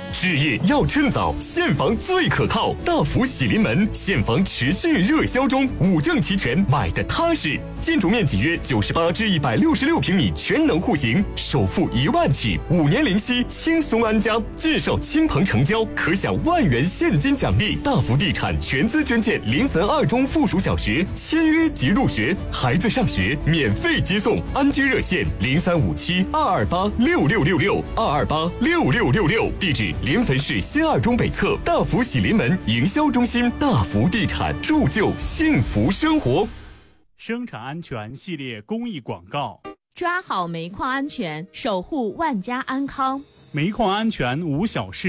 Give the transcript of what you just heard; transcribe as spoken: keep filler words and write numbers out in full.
置业要趁早，现房最可靠。大福喜临门，现房持续热销中，五证齐全，买的踏实。建筑面积约九十八至一百六十六平米，全能户型，首付一万起，五年零息，轻松安家。介绍亲朋成交，可享万元现金奖励。大福地产全资捐建临汾二中附属小学，签约即入学，孩子上学免费接送。安居热线零三五七二二八六六六六二二八六六六六，地址临汾市新二中北侧大福喜临门营销中心。大福地产，铸就幸福生活。 生产安全系列公益广告： 抓好煤矿安全，守护万家安康。 煤矿安全无小事。